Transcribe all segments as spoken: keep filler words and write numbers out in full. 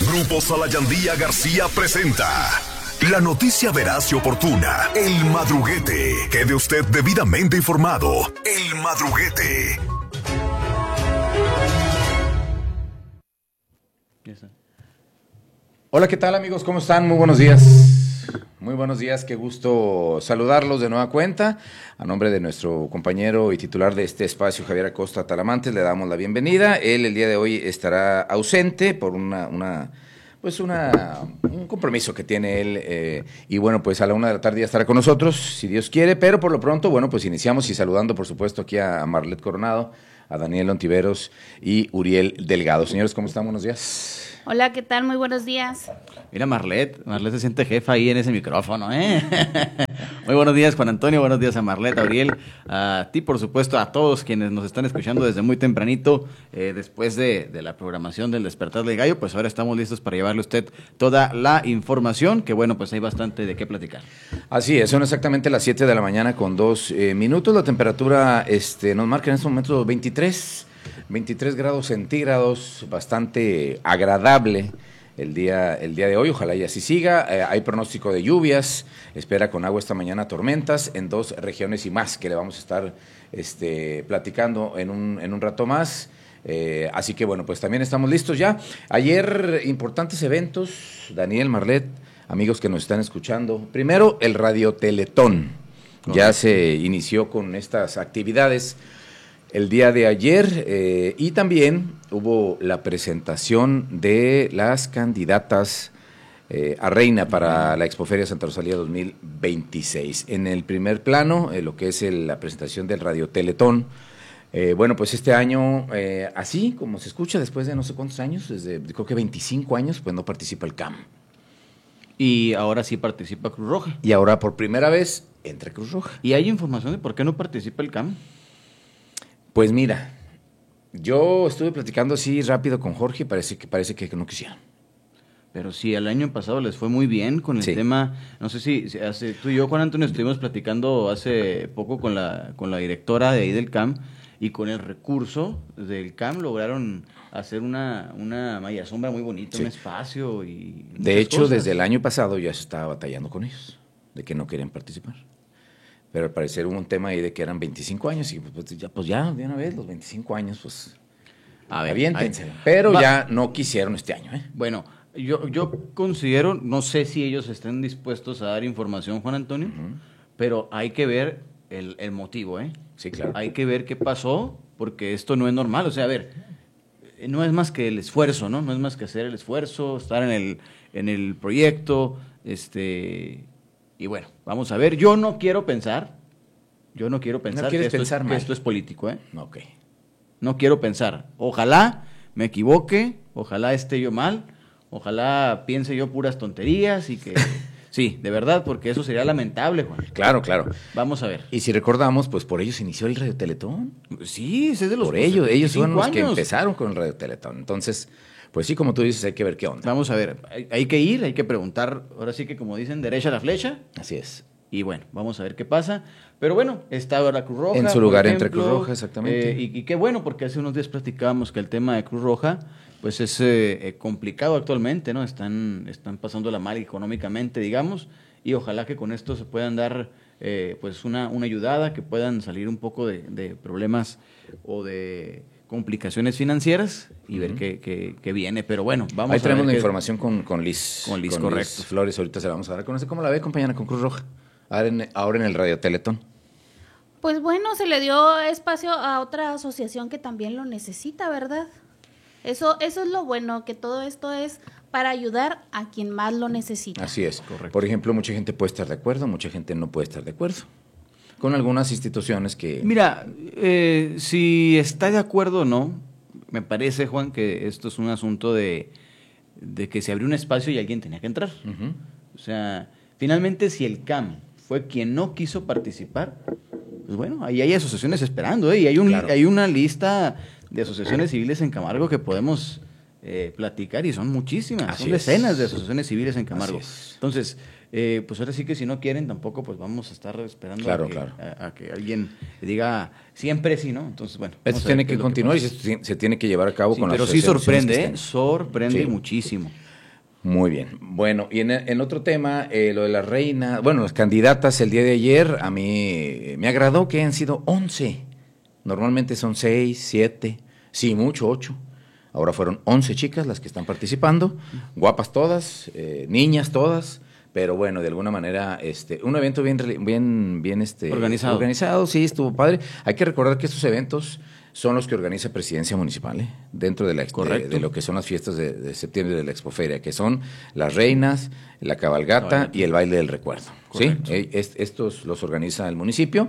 Grupo Salayandía García presenta la noticia veraz y oportuna. El Madruguete. Quede usted debidamente informado. El Madruguete. Hola, ¿qué tal, amigos? ¿Cómo están? Muy buenos días. Muy buenos días, qué gusto saludarlos de nueva cuenta. A nombre de nuestro compañero y titular de este espacio, Javier Acosta Talamantes, le damos la bienvenida. Él el día de hoy estará ausente por una, una pues una, un compromiso que tiene él. Eh, y bueno, pues a la una de la tarde ya estará con nosotros, si Dios quiere. Pero por lo pronto, bueno, pues iniciamos y saludando, por supuesto, aquí a Marlet Coronado, a Daniel Ontiveros y Uriel Delgado. Señores, ¿cómo están? Buenos días. Hola, ¿qué tal? Muy buenos días. Mira, Marlet, Marlet se siente jefa ahí en ese micrófono, ¿eh? Muy buenos días, Juan Antonio, buenos días a Marlet, a Uriel, a ti, por supuesto, a todos quienes nos están escuchando desde muy tempranito, eh, después de, de la programación del Despertar del Gallo, pues ahora estamos listos para llevarle a usted toda la información, que bueno, pues hay bastante de qué platicar. Así es, son exactamente las siete de la mañana con dos eh, minutos, la temperatura este, nos marca en este momento veintitrés grados centígrados, bastante agradable el día, el día de hoy, ojalá y así siga. Eh, hay pronóstico de lluvias, espera con agua esta mañana tormentas en dos regiones y más, que le vamos a estar este, platicando en un, en un rato más. Eh, así que bueno, pues también estamos listos ya. Ayer, importantes eventos, Daniel, Marlet, amigos que nos están escuchando. Primero, el Radio Teletón. Ya se inició con estas actividades el día de ayer, eh, y también hubo la presentación de las candidatas eh, a reina para la Expoferia Santa Rosalía dos mil veintiséis. En el primer plano, eh, lo que es el, la presentación del Radio Teletón. Eh, bueno, pues este año, eh, así como se escucha, después de no sé cuántos años, desde creo que veinticinco años, pues no participa el C A M. Y ahora sí participa Cruz Roja. Y ahora por primera vez entra Cruz Roja. ¿Y hay información de por qué no participa el C A M? Pues mira, yo estuve platicando así rápido con Jorge y parece que, parece que no quisieron. Pero sí, el año pasado les fue muy bien con el sí. tema, no sé si, si hace, tú y yo, Juan Antonio, estuvimos platicando hace poco con la, con la directora de ahí del C A M, y con el recurso del C A M lograron hacer una, una malla sombra muy bonita, sí. Un espacio y de hecho, cosas. Desde el año pasado ya se estaba batallando con ellos, de que no querían participar. Pero al parecer hubo un tema ahí de que eran veinticinco años y pues ya, pues ya de una vez los veinticinco años, pues a ver, aviéntense. Ay, pero va. Ya no quisieron este año, ¿eh? Bueno, yo, yo considero, no sé si ellos estén dispuestos a dar información, Juan Antonio, uh-huh. pero hay que ver el, el motivo, ¿eh? Sí, claro. Hay que ver qué pasó, porque esto no es normal. O sea, a ver, no es más que el esfuerzo, ¿no? No es más que hacer el esfuerzo, estar en el, en el proyecto, este... Y bueno, vamos a ver, yo no quiero pensar, yo no quiero pensar, no que, esto pensar es, que esto es político, ¿eh? Ok. No quiero pensar. Ojalá me equivoque, ojalá esté yo mal, ojalá piense yo puras tonterías y que... sí, de verdad, porque eso sería lamentable, Juan. Claro, claro. Vamos a ver. Y si recordamos, pues por ellos inició el Radio Teletón. Sí, ese es de los... Por ellos, ellos fueron los años. que empezaron con el Radio Teletón. Entonces... Pues sí, como tú dices, hay que ver qué onda. Vamos a ver, hay, hay que ir, hay que preguntar, ahora sí que como dicen, derecha a la flecha. Así es. Y bueno, vamos a ver qué pasa. Pero bueno, está ahora Cruz Roja. En su lugar ejemplo, entre Cruz Roja, exactamente. Eh, y, y qué bueno, porque hace unos días platicábamos que el tema de Cruz Roja, pues es eh, eh, complicado actualmente, ¿no? Están, están pasándola mal económicamente, digamos, y ojalá que con esto se puedan dar eh, pues una, una ayudada, que puedan salir un poco de, de problemas o de complicaciones financieras y uh-huh. ver qué, qué, qué viene, pero bueno, vamos Ahí a ver. Ahí tenemos la qué... información con, con Liz. Con Liz, con correcto. Liz Flores, ahorita se la vamos a dar a conocer. ¿Cómo la ve, compañera, con Cruz Roja? Ahora en, ahora en el Radio Teletón. Pues bueno, se le dio espacio a otra asociación que también lo necesita, ¿verdad? Eso, eso es lo bueno, que todo esto es para ayudar a quien más lo necesita. Así es, correcto. Por ejemplo, mucha gente puede estar de acuerdo, mucha gente no puede estar de acuerdo. Con algunas instituciones que... Mira, eh, si está de acuerdo o no, me parece, Juan, que esto es un asunto de, de que se abrió un espacio y alguien tenía que entrar. Uh-huh. O sea, finalmente, si el C A M fue quien no quiso participar, pues bueno, ahí hay asociaciones esperando, ¿eh? Y hay, un, claro. hay una lista de asociaciones civiles en Camargo que podemos eh, platicar y son muchísimas, Así son decenas es. de asociaciones civiles en Camargo. Entonces, eh, pues ahora sí que si no quieren tampoco, pues vamos a estar esperando claro, a, que, claro. a, a que alguien diga siempre sí, ¿no? Entonces, bueno. Esto tiene que continuar que y se, se tiene que llevar a cabo sí, con las Pero sí sorprende, ¿eh? Sorprende sí. muchísimo. Muy bien. Bueno, y en, en otro tema, eh, lo de la reina, bueno, las candidatas el día de ayer, a mí me agradó que han sido once. Normalmente son seis, siete, sí, mucho, ocho. Ahora fueron once chicas las que están participando, guapas todas, eh, niñas todas, pero bueno, de alguna manera, este, un evento bien, bien, bien, este, organizado. organizado, sí, estuvo padre. Hay que recordar que estos eventos son los que organiza Presidencia Municipal, ¿eh? Dentro de, la, de, de lo que son las fiestas de, de septiembre de la Expoferia, que son las reinas, la cabalgata, cabalgata. y el baile del recuerdo. Correcto. ¿Sí? Es, estos los organiza el municipio.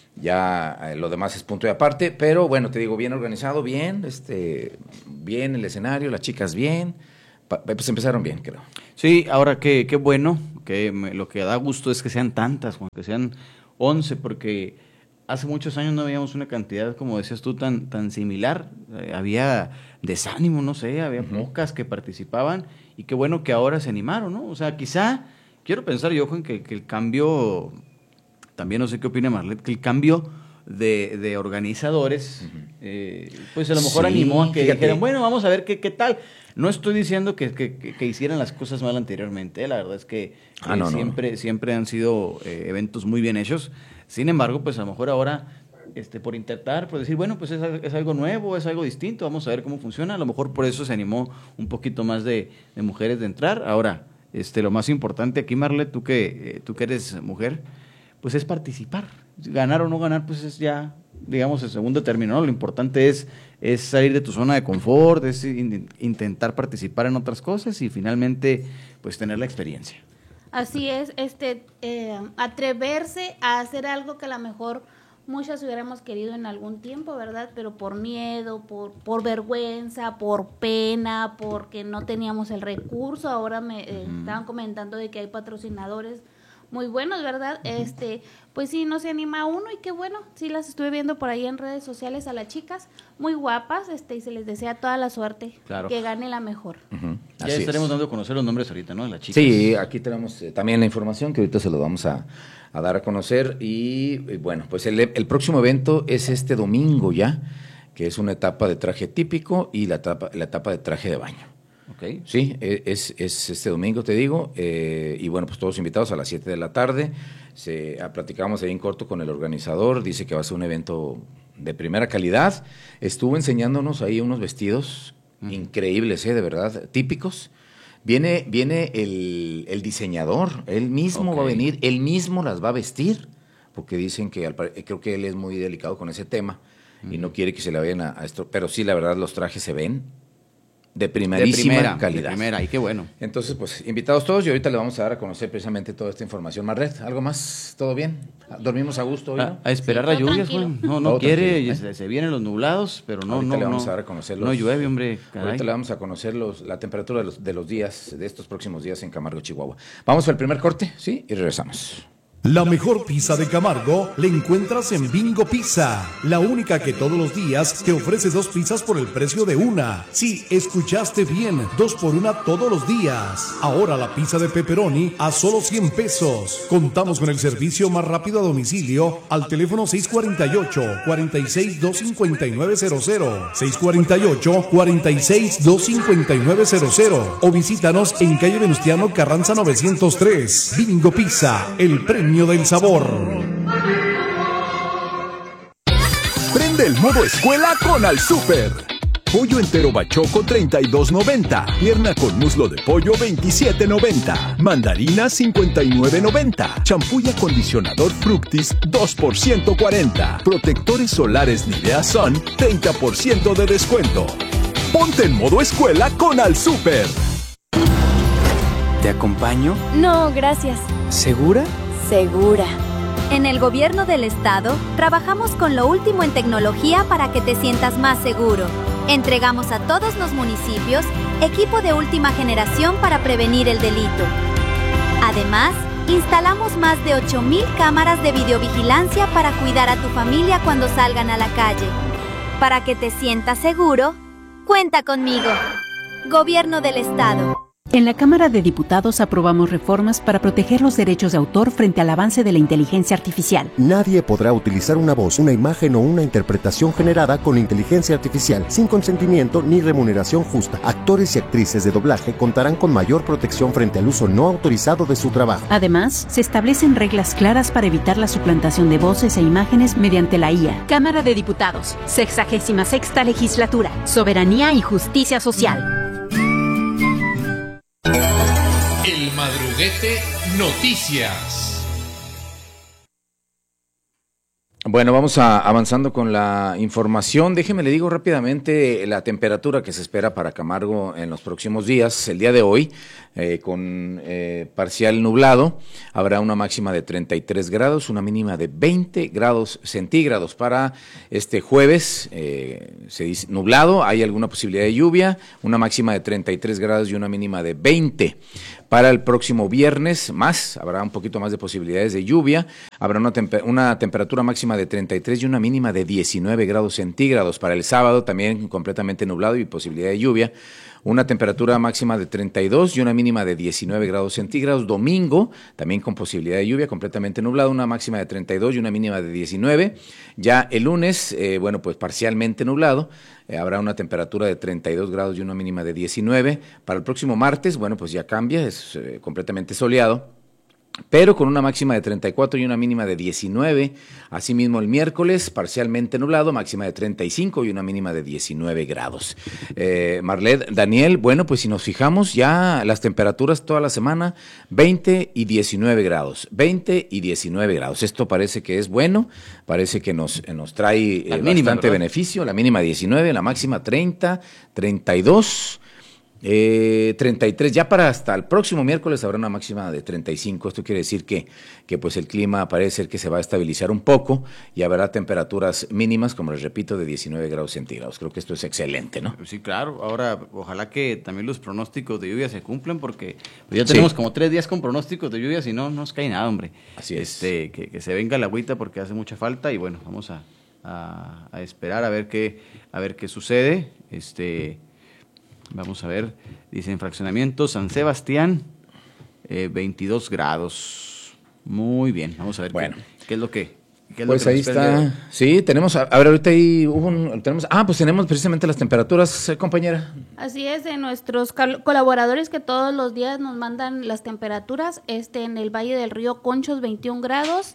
Ya eh, lo demás es punto de aparte, pero bueno, te digo, bien organizado, bien, este, bien el escenario, las chicas bien, pa, pues empezaron bien, creo. Sí, ahora qué qué bueno, que me, lo que da gusto es que sean tantas, Juan, que sean once, porque hace muchos años no veíamos una cantidad, como decías tú, tan, tan similar. Eh, había desánimo, no sé, había uh-huh. pocas que participaban, y qué bueno que ahora se animaron, ¿no? O sea, quizá, quiero pensar yo, Juan, que, que el cambio... También no sé qué opina Marlet, que el cambio de, de organizadores, uh-huh. eh, pues a lo mejor sí, animó a que fíjate. dijeran, bueno, vamos a ver qué, qué tal. No estoy diciendo que, que, que hicieran las cosas mal anteriormente, la verdad es que ah, eh, no, siempre, no. siempre han sido eh, eventos muy bien hechos. Sin embargo, pues a lo mejor ahora, este, por intentar, por decir, bueno, pues es, es algo nuevo, es algo distinto, vamos a ver cómo funciona. A lo mejor por eso se animó un poquito más de, de mujeres de entrar. Ahora, este, lo más importante aquí, Marlet, tú que, eh, tú que eres mujer, pues es participar. Ganar o no ganar, pues es ya, digamos, el segundo término, ¿no? Lo importante es, es salir de tu zona de confort, es in, intentar participar en otras cosas y finalmente, pues tener la experiencia. Así es, este, eh, atreverse a hacer algo que a lo mejor muchas hubiéramos querido en algún tiempo, ¿verdad? Pero por miedo, por, por vergüenza, por pena, porque no teníamos el recurso. Ahora me eh, uh-huh. estaban comentando de que hay patrocinadores muy buenos, ¿verdad? Uh-huh. Este, pues sí, no se anima uno y qué bueno, sí las estuve viendo por ahí en redes sociales a las chicas, muy guapas, este, y se les desea toda la suerte, claro. que gane la mejor. Uh-huh. Ya Así estaremos es. dando a conocer los nombres ahorita, ¿no? De las chicas. Sí, aquí tenemos eh, también la información que ahorita se lo vamos a, a dar a conocer y, y bueno, pues el, el próximo evento es este domingo ya, que es una etapa de traje típico y la etapa, la etapa de traje de baño. Okay. Sí, es, es este domingo, te digo, eh, y bueno, pues todos invitados a las siete de la tarde. Se, a, platicamos ahí en corto con el organizador, dice que va a ser un evento de primera calidad. Estuvo enseñándonos ahí unos vestidos uh-huh. increíbles, ¿eh? De verdad, típicos. Viene, viene el, el diseñador, él mismo okay. va a venir, él mismo las va a vestir, porque dicen que al, creo que él es muy delicado con ese tema uh-huh. y no quiere que se le vayan a, a esto, pero sí, la verdad, los trajes se ven de primerísima de primera, calidad. De primera, y qué bueno. Entonces, pues, invitados todos y ahorita le vamos a dar a conocer precisamente toda esta información. Marret, ¿algo más? ¿Todo bien? ¿Dormimos a gusto hoy? A, a esperar sí, la lluvia, Juan. No, no todo quiere, se, se vienen los nublados, pero no, ahorita no, le vamos no, a dar a conocer los, no llueve, hombre. Caray. Ahorita le vamos a conocer los, la temperatura de los, de los días, de estos próximos días en Camargo, Chihuahua. Vamos al primer corte, ¿sí? Y regresamos. La mejor pizza de Camargo la encuentras en Bingo Pizza, la única que todos los días te ofrece dos pizzas por el precio de una. Sí, escuchaste bien, dos por una todos los días. Ahora la pizza de pepperoni a solo cien pesos. Contamos con el servicio más rápido a domicilio al teléfono seis cuatro ocho, cuatro seis dos cinco nueve cero cero, seis cuatro ocho, cuatro seis dos cinco nueve cero cero o visítanos en calle Venustiano Carranza novecientos tres. Bingo Pizza, el premio del sabor. Prende el modo escuela con Al Super. Pollo entero bachoco treinta y dos noventa. Pierna con muslo de pollo veintisiete noventa. Mandarina cincuenta y nueve noventa. Champú y acondicionador Fructis dos por ciento cuarenta. Protectores solares Nivea Sun treinta por ciento de descuento. Ponte en modo escuela con Al Super. ¿Te acompaño? No, gracias. ¿Segura? Segura. En el gobierno del estado, trabajamos con lo último en tecnología para que te sientas más seguro. Entregamos a todos los municipios equipo de última generación para prevenir el delito. Además, instalamos más de ocho mil cámaras de videovigilancia para cuidar a tu familia cuando salgan a la calle. Para que te sientas seguro, cuenta conmigo. Gobierno del estado. En la Cámara de Diputados aprobamos reformas para proteger los derechos de autor frente al avance de la inteligencia artificial. Nadie podrá utilizar una voz, una imagen o una interpretación generada con inteligencia artificial sin consentimiento ni remuneración justa. Actores y actrices de doblaje contarán con mayor protección frente al uso no autorizado de su trabajo. Además, se establecen reglas claras para evitar la suplantación de voces e imágenes mediante la I A. Cámara de Diputados, sexagésima sexta legislatura, soberanía y justicia social. El Madruguete Noticias. Bueno, vamos a, avanzando con la información. Déjeme le digo rápidamente la temperatura que se espera para Camargo en los próximos días. El día de hoy, eh, con eh, parcial nublado, habrá una máxima de treinta y tres grados, una mínima de veinte grados centígrados. Para este jueves, eh, se dice nublado, hay alguna posibilidad de lluvia, una máxima de treinta y tres grados y una mínima de veinte. Para el próximo viernes, más, habrá un poquito más de posibilidades de lluvia, habrá una, temper- una temperatura máxima de treinta y tres y una mínima de diecinueve grados centígrados. Para el sábado también completamente nublado y posibilidad de lluvia, una temperatura máxima de treinta y dos y una mínima de diecinueve grados centígrados. Domingo, también con posibilidad de lluvia, completamente nublado, una máxima de treinta y dos y una mínima de diecinueve. Ya el lunes, eh, bueno, pues parcialmente nublado, eh, habrá una temperatura de treinta y dos grados y una mínima de diecinueve. Para el próximo martes, bueno, pues ya cambia, es eh, completamente soleado, pero con una máxima de treinta y cuatro y una mínima de diecinueve. Asimismo, el miércoles, parcialmente nublado, máxima de treinta y cinco y una mínima de diecinueve grados. Eh, Marlet, Daniel, bueno, pues si nos fijamos, ya las temperaturas toda la semana, veinte y diecinueve grados, veinte y diecinueve grados. Esto parece que es bueno, parece que nos, nos trae eh, mínima, bastante ¿verdad? beneficio. La mínima diecinueve, la máxima treinta, treinta y dos. Eh, treinta y tres, ya para hasta el próximo miércoles habrá una máxima de treinta y cinco. Esto quiere decir que, que pues el clima parece ser que se va a estabilizar un poco y habrá temperaturas mínimas, como les repito, de diecinueve grados centígrados. Creo que esto es excelente, ¿no? Sí, claro. Ahora, ojalá que también los pronósticos de lluvia se cumplan, porque pues ya tenemos sí. como tres días con pronósticos de lluvia, si no, no nos cae nada, hombre. Así es. Este, que, que se venga la agüita porque hace mucha falta y bueno, vamos a, a, a esperar a ver qué, a ver qué sucede. Este... Vamos a ver, dice en fraccionamiento San Sebastián, eh, veintidós grados. Muy bien, vamos a ver bueno. qué, qué es lo que... ¿Qué es pues lo que ahí está. Sí, tenemos, a, a ver, ahorita ahí hubo un, tenemos, ah, pues tenemos precisamente las temperaturas, eh, compañera. Así es, de nuestros cal- colaboradores que todos los días nos mandan las temperaturas, este en el Valle del Río Conchos veintiún grados,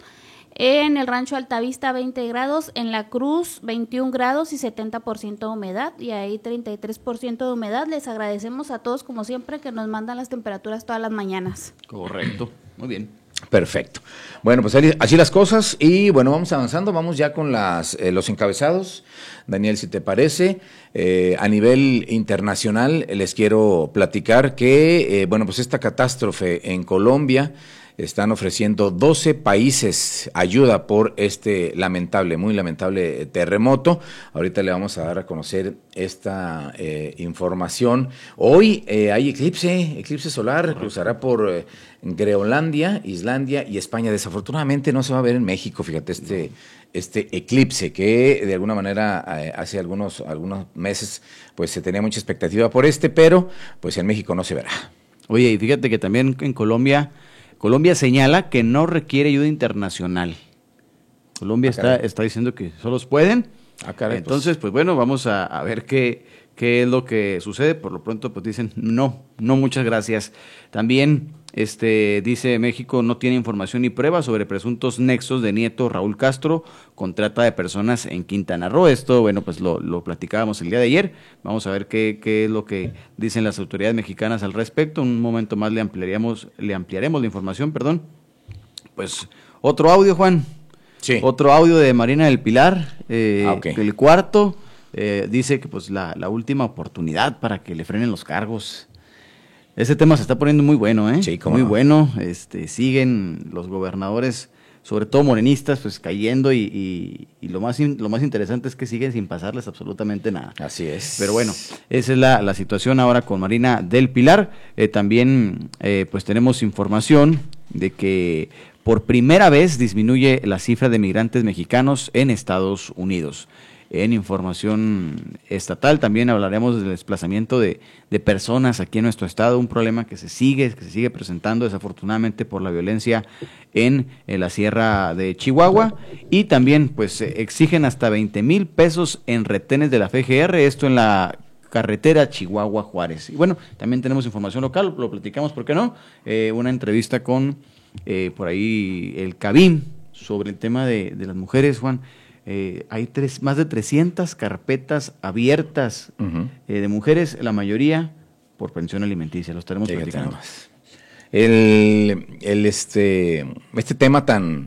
en el Rancho Altavista veinte grados, en La Cruz veintiún grados y setenta por ciento de humedad, y ahí treinta y tres por ciento de humedad. Les agradecemos a todos, como siempre, que nos mandan las temperaturas todas las mañanas. Correcto, muy bien. Perfecto. Bueno, pues así las cosas y bueno, vamos avanzando, vamos ya con las eh, los encabezados. Daniel, si te parece, eh, a nivel internacional les quiero platicar que, eh, bueno, pues esta catástrofe en Colombia, están ofreciendo doce países ayuda por este lamentable, muy lamentable terremoto. Ahorita le vamos a dar a conocer esta eh, información. Hoy eh, hay eclipse, eclipse solar, cruzará por eh, Groenlandia, Islandia y España. Desafortunadamente no se va a ver en México, fíjate, este, este eclipse que de alguna manera eh, hace algunos, algunos meses pues se tenía mucha expectativa por este, pero pues en México no se verá. Oye, y fíjate que también en Colombia... Colombia señala que no requiere ayuda internacional. Colombia ah, está, está diciendo que solos pueden. Ah, caray, Entonces, pues, pues bueno, vamos a, a ver qué, qué es lo que sucede. Por lo pronto, pues dicen no, no muchas gracias. También este dice México no tiene información ni pruebas sobre presuntos nexos de nieto Raúl Castro con trata de personas en Quintana Roo. Esto, bueno, pues lo, lo platicábamos el día de ayer. Vamos a ver qué, qué es lo que dicen las autoridades mexicanas al respecto. Un momento más le ampliaríamos, le ampliaremos la información, perdón. Pues otro audio, Juan. Sí. Otro audio de Marina del Pilar, eh, ah, okay. el cuarto, eh, dice que pues la, la última oportunidad para que le frenen los cargos. Ese tema se está poniendo muy bueno, ¿eh? Sí, cómo muy no. bueno. Este, siguen los gobernadores, sobre todo morenistas, pues cayendo y, y, y lo más in, lo más interesante es que siguen sin pasarles absolutamente nada. Así es. Pero bueno, esa es la, la situación ahora con Marina del Pilar. Eh, también eh, pues tenemos información de que por primera vez disminuye la cifra de migrantes mexicanos en Estados Unidos. en información estatal. También hablaremos del desplazamiento de, de personas aquí en nuestro estado, un problema que se sigue, que se sigue presentando desafortunadamente por la violencia en, en la sierra de Chihuahua, y también pues exigen hasta veinte mil pesos en retenes de la F G R, esto en la carretera Chihuahua-Juárez. Y bueno, también tenemos información local, lo platicamos, ¿por qué no? Eh, una entrevista con eh, por ahí el Cabim sobre el tema de, de las mujeres, Juan. Eh, hay tres, más de trescientas carpetas abiertas uh-huh. eh, de mujeres, la mayoría por pensión alimenticia. Lo estaremos Fíjate platicando. El, el este, este tema tan,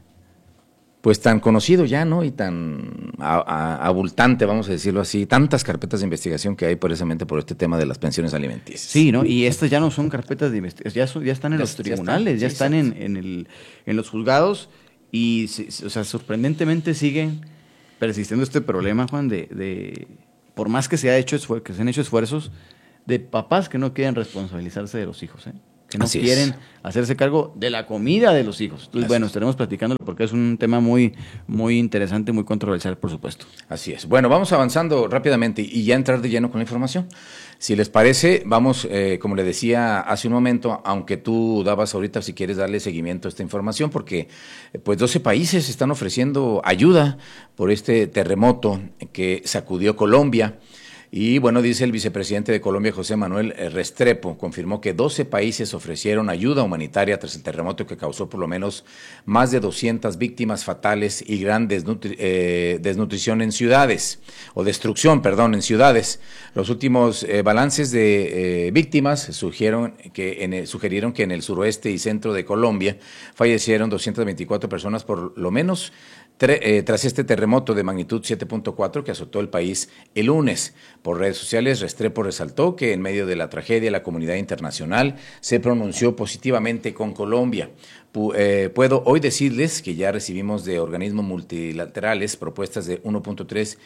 pues tan conocido ya, ¿no? Y tan a, a, abultante, vamos a decirlo así, tantas carpetas de investigación que hay precisamente por este tema de las pensiones alimenticias. Sí, ¿no? Y estas ya no son carpetas de investigación, ya, son, ya están en ya, los tribunales, ya, está, ya sí, están en, en, el, en los juzgados. Y, o sea, sorprendentemente sigue persistiendo este problema, Juan, de, de por más que se, ha hecho esfuer- que se han hecho esfuerzos, de papás que no quieren responsabilizarse de los hijos, ¿eh? Que no Así quieren es. hacerse cargo de la comida de los hijos. Entonces, Así bueno, estaremos platicándolo porque es un tema muy, muy interesante, muy controversial, por supuesto. Así es. Bueno, vamos avanzando rápidamente y ya entrar de lleno con la información. Si les parece, vamos, eh, como le decía hace un momento, aunque tú dabas ahorita si quieres darle seguimiento a esta información, porque pues doce países están ofreciendo ayuda por este terremoto que sacudió Colombia. Y bueno, dice el vicepresidente de Colombia, José Manuel Restrepo, confirmó que doce países ofrecieron ayuda humanitaria tras el terremoto que causó por lo menos más de doscientas víctimas fatales y gran desnutri- eh, desnutrición en ciudades, o destrucción, perdón, en ciudades. Los últimos eh, balances de eh, víctimas sugirieron que, en el, sugirieron que en el suroeste y centro de Colombia fallecieron doscientas veinticuatro personas por lo menos Tre- eh, tras este terremoto de magnitud siete punto cuatro que azotó el país el lunes. Por redes sociales, Restrepo resaltó que en medio de la tragedia la comunidad internacional se pronunció positivamente con Colombia. Pu- eh, puedo hoy decirles que ya recibimos de organismos multilaterales propuestas de uno punto tres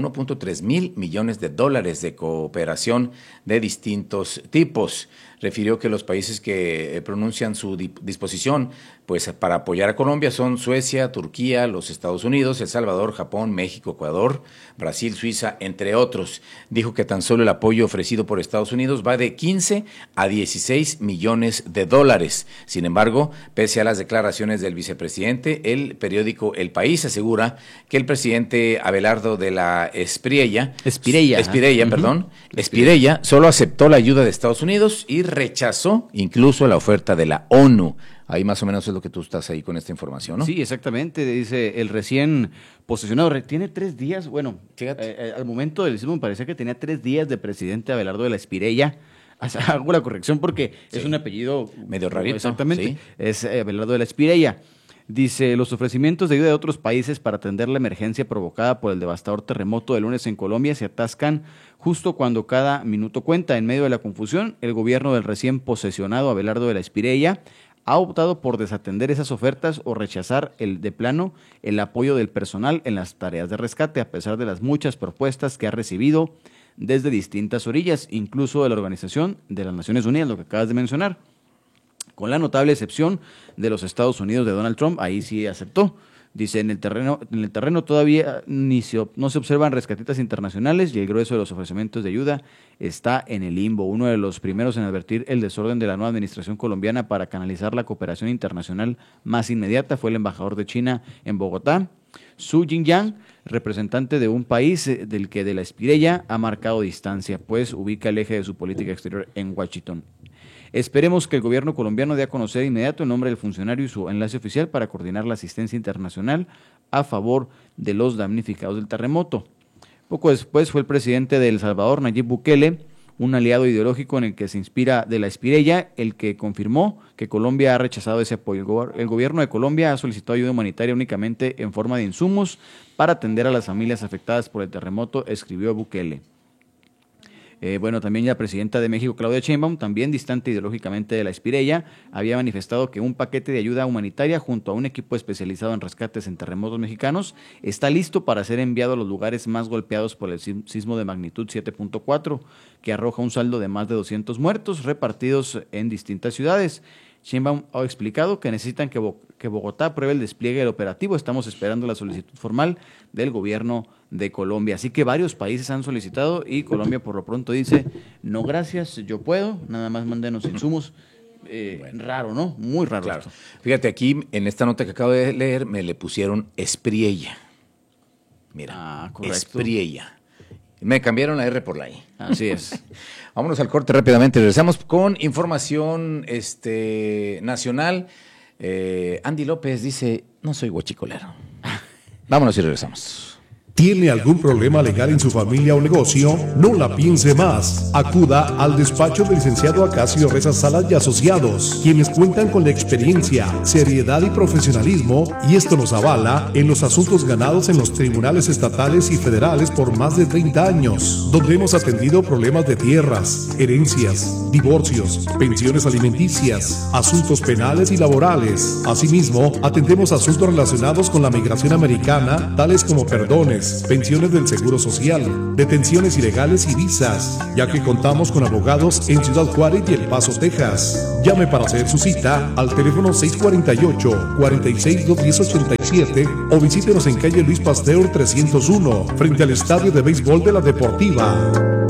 mil millones de dólares de cooperación de distintos tipos. Refirió que los países que pronuncian su di- disposición pues, para apoyar a Colombia son Suecia, Turquía, los Estados Unidos, El Salvador, Japón, México, Ecuador, Brasil, Suiza, entre otros. Dijo que tan solo el apoyo ofrecido por Estados Unidos va de quince a dieciséis millones de dólares. Sin embargo, pese a las declaraciones del vicepresidente, el periódico El País asegura que el presidente Abelardo de la Espriella, Espirella, Espirella, uh-huh. perdón, Espirella solo aceptó la ayuda de Estados Unidos y rechazó incluso la oferta de la ONU. Ahí más o menos es lo que tú estás ahí con esta información, ¿no? Sí, exactamente, dice el recién posesionado, tiene tres días, bueno, fíjate, eh, al momento del sismo me parecía que tenía tres días de presidente Abelardo de la Espriella. O sea, hago la corrección porque sí. es un apellido medio rarito. Exactamente, sí. es Abelardo de la Espriella. Dice, los ofrecimientos de ayuda de otros países para atender la emergencia provocada por el devastador terremoto de lunes en Colombia se atascan justo cuando cada minuto cuenta. En medio de la confusión, el gobierno del recién posesionado Abelardo de la Espriella ha optado por desatender esas ofertas o rechazar el de plano el apoyo del personal en las tareas de rescate, a pesar de las muchas propuestas que ha recibido desde distintas orillas, incluso de la Organización de las Naciones Unidas, lo que acabas de mencionar. Con la notable excepción de los Estados Unidos de Donald Trump, ahí sí aceptó. Dice, en el terreno, en el terreno todavía ni se, no se observan rescatistas internacionales y el grueso de los ofrecimientos de ayuda está en el limbo. Uno de los primeros en advertir el desorden de la nueva administración colombiana para canalizar la cooperación internacional más inmediata fue el embajador de China en Bogotá, Su Jingyang, representante de un país del que de la Espriella ha marcado distancia, pues ubica el eje de su política exterior en Washington. Esperemos que el gobierno colombiano dé a conocer de inmediato el nombre del funcionario y su enlace oficial para coordinar la asistencia internacional a favor de los damnificados del terremoto. Poco después fue el presidente de El Salvador, Nayib Bukele, un aliado ideológico en el que se inspira de la Espriella, el que confirmó que Colombia ha rechazado ese apoyo. El gobierno de Colombia ha solicitado ayuda humanitaria únicamente en forma de insumos para atender a las familias afectadas por el terremoto, escribió Bukele. Eh, bueno, también la presidenta de México, Claudia Sheinbaum, también distante ideológicamente de la Espriella, había manifestado que un paquete de ayuda humanitaria junto a un equipo especializado en rescates en terremotos mexicanos está listo para ser enviado a los lugares más golpeados por el sismo de magnitud siete punto cuatro, que arroja un saldo de más de doscientos muertos repartidos en distintas ciudades. Sheinbaum ha explicado que necesitan que, Bo- que Bogotá apruebe el despliegue del operativo. Estamos esperando la solicitud formal del gobierno de Colombia. Así que varios países han solicitado y Colombia por lo pronto dice, no gracias, yo puedo, nada más mándenos insumos. Eh, bueno. Raro, ¿no? Muy raro. Claro. Fíjate, aquí en esta nota que acabo de leer me le pusieron Espriella. Mira, ah, correcto. Espriella. Me cambiaron la R por la I. Así es. Vámonos al corte rápidamente. Regresamos con información este, nacional. Eh, Andy López dice, no soy huachicolero. Vámonos y regresamos. ¿Tiene algún problema legal en su familia o negocio? No la piense más. Acuda al despacho del licenciado Acacio Reza Salas y Asociados, quienes cuentan con la experiencia, seriedad y profesionalismo, y esto nos avala en los asuntos ganados en los tribunales estatales y federales por más de treinta años, donde hemos atendido problemas de tierras, herencias, divorcios, pensiones alimenticias, asuntos penales y laborales. Asimismo, atendemos asuntos relacionados con la migración americana, tales como perdones, pensiones del Seguro Social, detenciones ilegales y visas, ya que contamos con abogados en Ciudad Juárez y El Paso, Texas. Llame para hacer su cita al teléfono seis cuatro ocho, cuatro seis, dos uno cero, ocho siete o visítenos en calle Luis Pasteur trescientos uno, frente al Estadio de Béisbol de la Deportiva.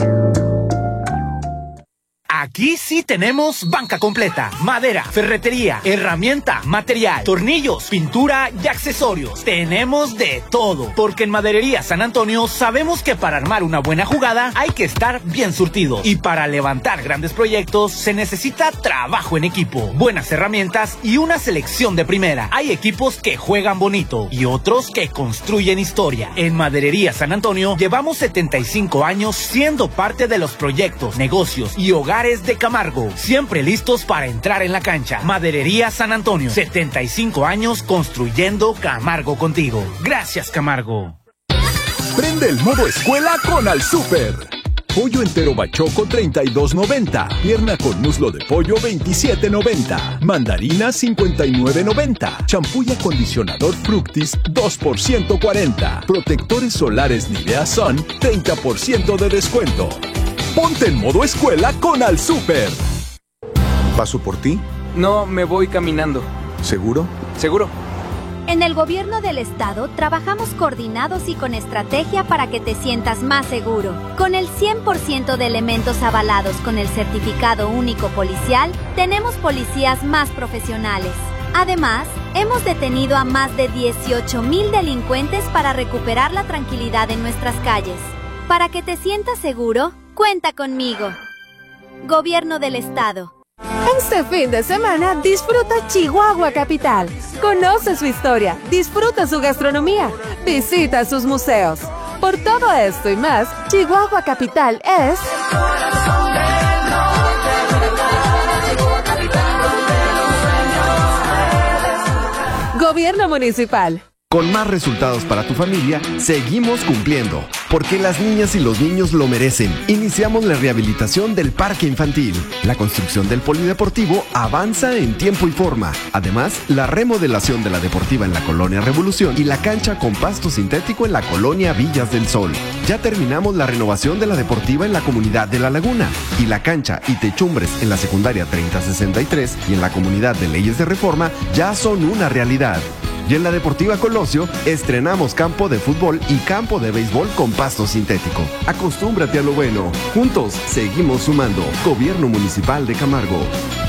Aquí sí tenemos banca completa, madera, ferretería, herramienta, material, tornillos, pintura y accesorios. Tenemos de todo, porque en Maderería San Antonio sabemos que para armar una buena jugada hay que estar bien surtido. Y para levantar grandes proyectos se necesita trabajo en equipo, buenas herramientas y una selección de primera. Hay equipos que juegan bonito y otros que construyen historia. En Maderería San Antonio llevamos setenta y cinco años siendo parte de los proyectos, negocios y hogares de Camargo, siempre listos para entrar en la cancha. Maderería San Antonio, setenta y cinco años construyendo Camargo contigo. Gracias, Camargo. Prende el modo escuela con Al Super. Pollo entero bachoco treinta y dos noventa. Pierna con muslo de pollo veintisiete noventa. Mandarina cincuenta y nueve noventa. Champú y acondicionador Fructis dos por ciento cuarenta. Protectores solares Nivea Sun treinta por ciento de descuento. Ponte en modo escuela con Al Super. ¿Paso por ti? No, me voy caminando. ¿Seguro? Seguro. En el gobierno del estado trabajamos coordinados y con estrategia para que te sientas más seguro. Con el cien por ciento de elementos avalados con el certificado único policial, tenemos policías más profesionales. Además, hemos detenido a más de dieciocho mil delincuentes para recuperar la tranquilidad en nuestras calles. Para que te sientas seguro, cuenta conmigo. Gobierno del Estado. Este fin de semana disfruta Chihuahua Capital. Conoce su historia, disfruta su gastronomía, visita sus museos. Por todo esto y más, Chihuahua Capital es... Gobierno Municipal. Con más resultados para tu familia, seguimos cumpliendo, porque las niñas y los niños lo merecen. Iniciamos la rehabilitación del parque infantil. La construcción del polideportivo avanza en tiempo y forma. Además, la remodelación de la deportiva en la Colonia Revolución y la cancha con pasto sintético en la Colonia Villas del Sol. Ya terminamos la renovación de la deportiva en la comunidad de La Laguna y la cancha y techumbres en la secundaria treinta sesenta y tres y en la comunidad de Leyes de Reforma ya son una realidad. Y en la Deportiva Colosio estrenamos campo de fútbol y campo de béisbol con pasto sintético. Acostúmbrate a lo bueno. Juntos seguimos sumando. Gobierno Municipal de Camargo.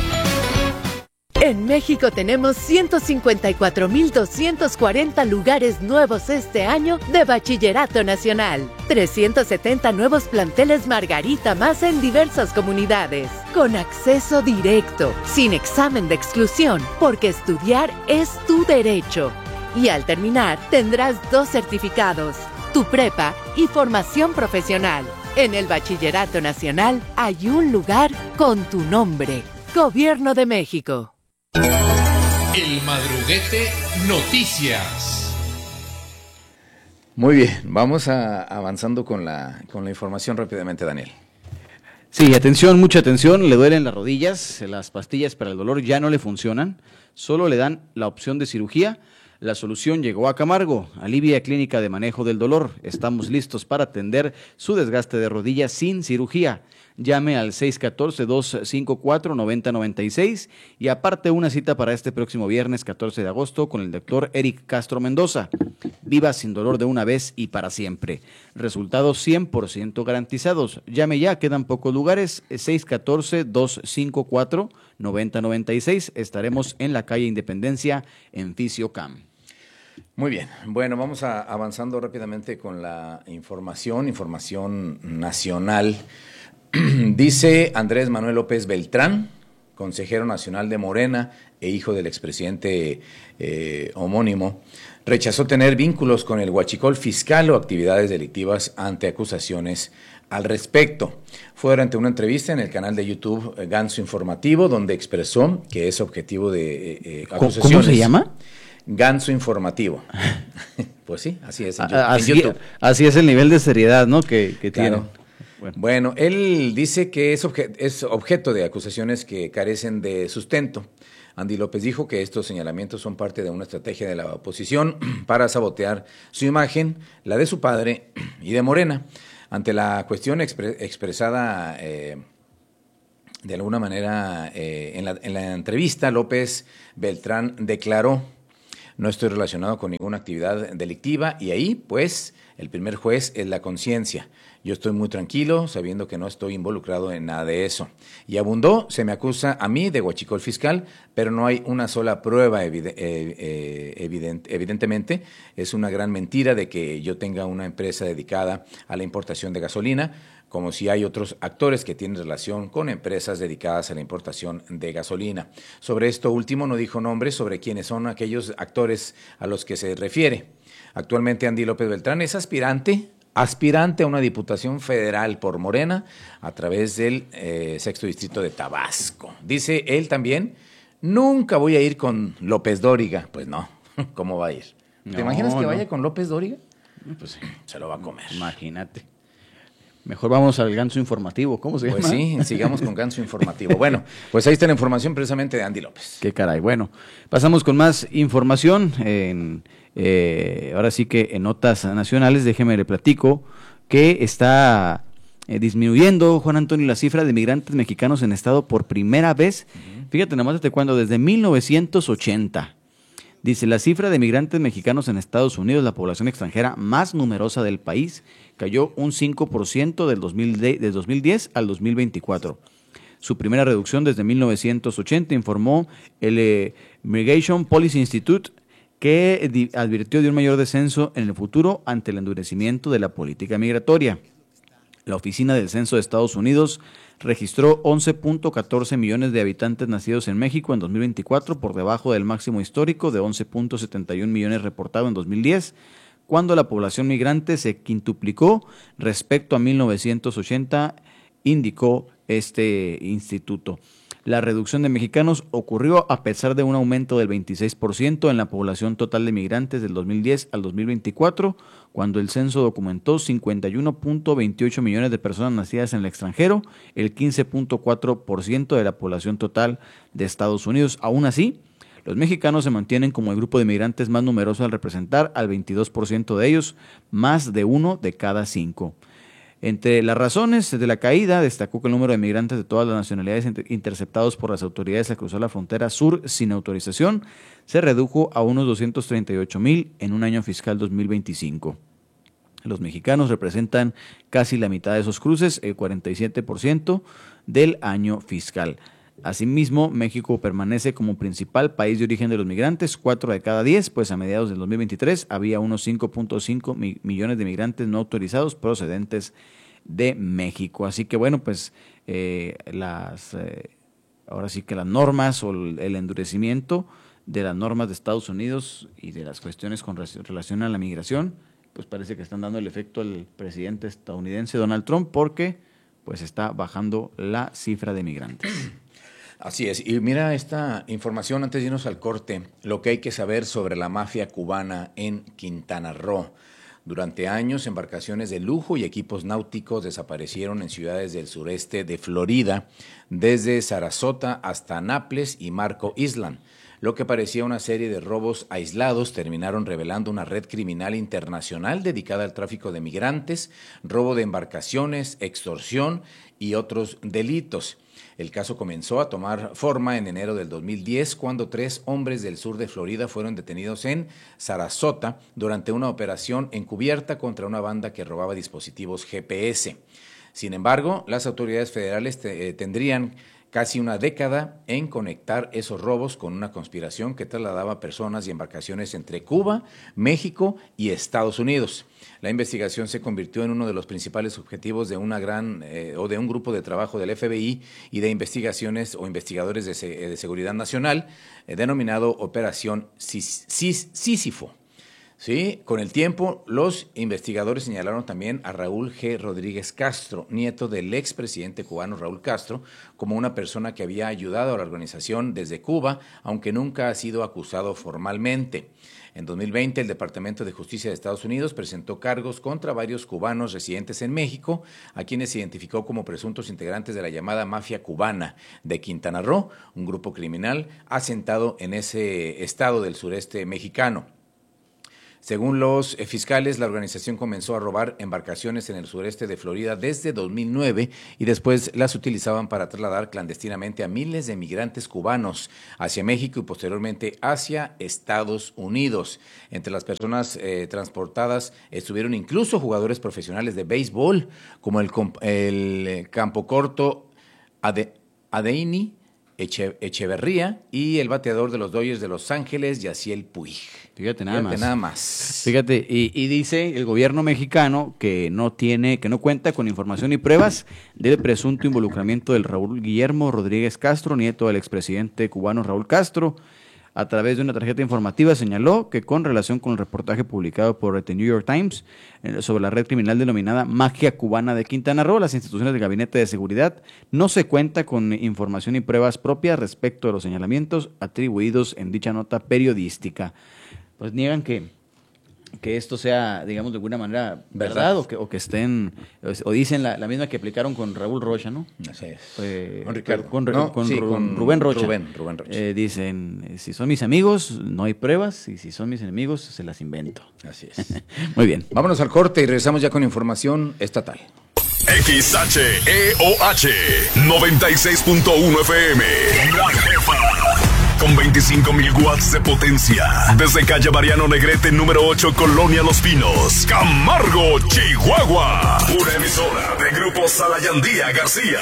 En México tenemos ciento cincuenta y cuatro mil doscientos cuarenta lugares nuevos este año de Bachillerato Nacional. trescientos setenta nuevos planteles Margarita más en diversas comunidades. Con acceso directo, sin examen de exclusión, porque estudiar es tu derecho. Y al terminar tendrás dos certificados, tu prepa y formación profesional. En el Bachillerato Nacional hay un lugar con tu nombre. Gobierno de México. El Madruguete Noticias. Muy bien, vamos a, avanzando con la, con la información rápidamente, Daniel. Sí, atención, mucha atención, le duelen las rodillas, las pastillas para el dolor ya no le funcionan, solo le dan la opción de cirugía. La solución llegó a Camargo, Alivia Clínica de Manejo del Dolor. Estamos listos para atender su desgaste de rodillas sin cirugía. llame al seis uno cuatro, dos cinco cuatro, nueve cero nueve seis y aparte una cita para este próximo viernes catorce de agosto con el doctor Eric Castro Mendoza. Viva sin dolor de una vez y para siempre. Resultados cien por ciento garantizados. Llame ya, quedan pocos lugares, seis uno cuatro, dos cinco cuatro, nueve cero nueve seis. Estaremos en la calle Independencia en Fisiocam. Muy bien, bueno, vamos a, avanzando rápidamente con la información, información nacional. Dice Andrés Manuel López Beltrán, consejero nacional de Morena e hijo del expresidente eh, homónimo, rechazó tener vínculos con el huachicol fiscal o actividades delictivas ante acusaciones al respecto. Fue durante una entrevista en el canal de YouTube eh, Ganso Informativo, donde expresó que es objetivo de eh, eh, acusaciones. ¿Cómo se llama? Ganso Informativo. Pues sí, así es. En, así, en YouTube. Así es el nivel de seriedad, ¿no? que, que Claro. tiene. Bueno. bueno, él dice que es, obje es objeto de acusaciones que carecen de sustento. Andy López dijo que estos señalamientos son parte de una estrategia de la oposición para sabotear su imagen, la de su padre y de Morena. Ante la cuestión expre expresada eh, de alguna manera eh, en, la, en la entrevista, López Beltrán declaró: no estoy relacionado con ninguna actividad delictiva y ahí, pues, el primer juez es la conciencia. Yo estoy muy tranquilo sabiendo que no estoy involucrado en nada de eso. Y abundó, se me acusa a mí de huachicol fiscal, pero no hay una sola prueba evide eh, eh, evidente, evidentemente. Es una gran mentira de que yo tenga una empresa dedicada a la importación de gasolina, como si hay otros actores que tienen relación con empresas dedicadas a la importación de gasolina. Sobre esto último no dijo nombres sobre quiénes son aquellos actores a los que se refiere. Actualmente Andy López Beltrán es aspirante, aspirante a una diputación federal por Morena a través del eh, sexto distrito de Tabasco. Dice él también, nunca voy a ir con López Dóriga. Pues no, ¿cómo va a ir? ¿Te no, imaginas que no. vaya con López Dóriga? Pues se lo va a comer. Imagínate. Mejor vamos al Ganso Informativo, ¿cómo se llama? Pues sí, sigamos con Ganso Informativo. Bueno, pues ahí está la información precisamente de Andy López. Qué caray. Bueno, pasamos con más información. En, eh, ahora sí que en notas nacionales, déjeme le platico que está eh, disminuyendo, Juan Antonio, la cifra de migrantes mexicanos en estado por primera vez. Uh-huh. Fíjate nomás desde cuándo, desde mil novecientos ochenta. Dice, la cifra de migrantes mexicanos en Estados Unidos, la población extranjera más numerosa del país, cayó un cinco por ciento del dos mil diez al dos mil veinticuatro. Su primera reducción desde mil novecientos ochenta, informó el eh, Migration Policy Institute, que advirtió de un mayor descenso en el futuro ante el endurecimiento de la política migratoria. La Oficina del Censo de Estados Unidos registró once punto catorce millones de habitantes nacidos en México en dos mil veinticuatro, por debajo del máximo histórico de once punto setenta y un millones reportado en dos mil diez, cuando la población migrante se quintuplicó respecto a mil novecientos ochenta, indicó este instituto. La reducción de mexicanos ocurrió a pesar de un aumento del veintiséis por ciento en la población total de migrantes del dos mil diez al dos mil veinticuatro, cuando el censo documentó cincuenta y uno punto veintiocho millones de personas nacidas en el extranjero, el quince punto cuatro por ciento de la población total de Estados Unidos. Aún así, los mexicanos se mantienen como el grupo de migrantes más numeroso al representar al veintidós por ciento de ellos, más de uno de cada cinco. Entre las razones de la caída, destacó que el número de migrantes de todas las nacionalidades interceptados por las autoridades al cruzar la frontera sur sin autorización se redujo a unos doscientos treinta y ocho mil en un año fiscal dos mil veinticinco. Los mexicanos representan casi la mitad de esos cruces, el cuarenta y siete por ciento del año fiscal. Asimismo, México permanece como principal país de origen de los migrantes, cuatro de cada diez, pues a mediados del dos mil veintitrés había unos cinco punto cinco mi millones de migrantes no autorizados procedentes de México. Así que bueno, pues eh, las eh, ahora sí que las normas o el, el endurecimiento de las normas de Estados Unidos y de las cuestiones con relación a la migración, pues parece que están dando el efecto al presidente estadounidense Donald Trump, porque pues está bajando la cifra de migrantes. Así es, y mira esta información antes de irnos al corte, lo que hay que saber sobre la mafia cubana en Quintana Roo. Durante años, embarcaciones de lujo y equipos náuticos desaparecieron en ciudades del sureste de Florida, desde Sarasota hasta Naples y Marco Island. Lo que parecía una serie de robos aislados terminaron revelando una red criminal internacional dedicada al tráfico de migrantes, robo de embarcaciones, extorsión y otros delitos. El caso comenzó a tomar forma en enero del dos mil diez, cuando tres hombres del sur de Florida fueron detenidos en Sarasota durante una operación encubierta contra una banda que robaba dispositivos G P S. Sin embargo, las autoridades federales te, eh, tendrían casi una década en conectar esos robos con una conspiración que trasladaba personas y embarcaciones entre Cuba, México y Estados Unidos. La investigación se convirtió en uno de los principales objetivos de una gran eh, o de un grupo de trabajo del F B I y de investigaciones o investigadores de, se, de seguridad nacional, eh, denominado Operación Sísifo. Sí, con el tiempo, los investigadores señalaron también a Raúl G. Rodríguez Castro, nieto del expresidente cubano Raúl Castro, como una persona que había ayudado a la organización desde Cuba, aunque nunca ha sido acusado formalmente. En dos mil veinte, el Departamento de Justicia de Estados Unidos presentó cargos contra varios cubanos residentes en México, a quienes se identificó como presuntos integrantes de la llamada Mafia Cubana de Quintana Roo, un grupo criminal asentado en ese estado del sureste mexicano. Según los fiscales, la organización comenzó a robar embarcaciones en el sureste de Florida desde dos mil nueve y después las utilizaban para trasladar clandestinamente a miles de migrantes cubanos hacia México y posteriormente hacia Estados Unidos. Entre las personas eh, transportadas estuvieron incluso jugadores profesionales de béisbol, como el, el Campocorto Ade, Adeini Eche, Echeverría y el bateador de los Dodgers de Los Ángeles, Yaciel Puig. Fíjate nada Fíjate más. nada más. Fíjate, y, y dice el gobierno mexicano que no tiene, que no cuenta con información y pruebas del presunto involucramiento del Raúl Guillermo Rodríguez Castro, nieto del expresidente cubano Raúl Castro. A través de una tarjeta informativa señaló que con relación con el reportaje publicado por The New York Times eh, sobre la red criminal denominada Mafia Cubana de Quintana Roo, las instituciones del Gabinete de Seguridad no se cuenta con información y pruebas propias respecto de los señalamientos atribuidos en dicha nota periodística. Pues niegan que, que esto sea, digamos, de alguna manera verdad, ¿verdad? O, que, o que estén, o dicen la, la misma que aplicaron con Raúl Rocha, ¿no? Así es. Eh, con Ricardo. Con, no, con, sí, Ru, con Rubén Rocha. Rubén, Rubén Rocha. Eh, dicen, si son mis amigos, no hay pruebas, y si son mis enemigos, se las invento. Así es. Muy bien. Vámonos al corte y regresamos ya con información estatal. X H E O H noventa y seis punto uno F M. La Jefa. Con veinticinco mil watts de potencia. Desde calle Mariano Negrete, número ocho, Colonia Los Pinos, Camargo, Chihuahua. Una emisora de Grupo Salayandía García.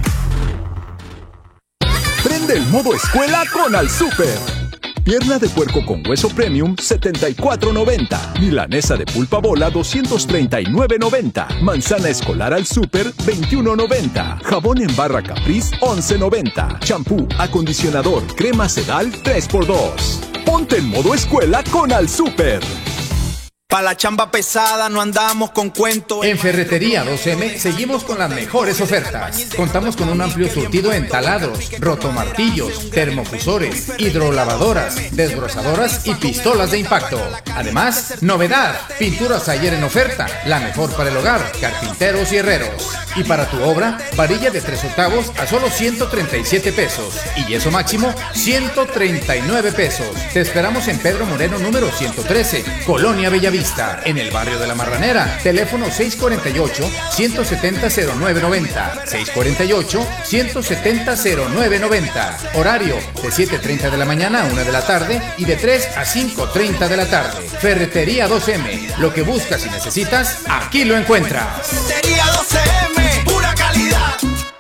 Prende el modo escuela con Al Super. Pierna de puerco con hueso premium, setenta y cuatro noventa. Milanesa de pulpa bola, doscientos treinta y nueve noventa. Manzana escolar Al Super, veintiuno noventa. Jabón en barra Caprice, once noventa. Champú, acondicionador, crema sedal, tres por dos. Ponte en modo escuela con Al Super. Pa' la chamba pesada no andamos con cuentos. En Ferretería dos eme seguimos con las mejores ofertas. Contamos con un amplio surtido en taladros, rotomartillos, termofusores, hidrolavadoras, desbrozadoras y pistolas de impacto. Además, novedad, pinturas ayer en oferta, la mejor para el hogar, carpinteros y herreros. Y para tu obra, varilla de tres octavos a solo ciento treinta y siete pesos y yeso máximo ciento treinta y nueve pesos. Te esperamos en Pedro Moreno número ciento trece, Colonia Bellavista. En el barrio de La Marranera, teléfono seis cuarenta y ocho, ciento setenta, cero nueve noventa, seis cuarenta y ocho, ciento setenta, cero nueve noventa. Horario de siete treinta de la mañana a una de la tarde y de tres a cinco treinta de la tarde. Ferretería dos eme, lo que buscas y necesitas, aquí lo encuentras. Ferretería dos eme, pura calidad.